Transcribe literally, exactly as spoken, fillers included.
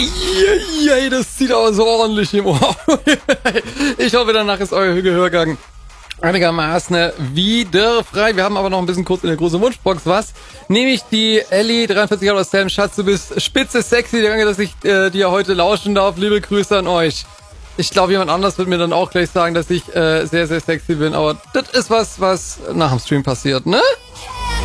Eieiei, das zieht aber so ordentlich im Ohr. Ich hoffe, danach ist euer Gehörgang einigermaßen wieder frei. Wir haben aber noch ein bisschen kurz in der großen Wunschbox was. Nämlich die Ellie dreiundvierzig Jahre aus Sam. Schatz, du bist spitze sexy. Danke, dass ich äh, dir heute lauschen darf. Liebe Grüße an euch. Ich glaube, jemand anders wird mir dann auch gleich sagen, dass ich äh, sehr, sehr sexy bin. Aber das ist was, was nach dem Stream passiert, ne?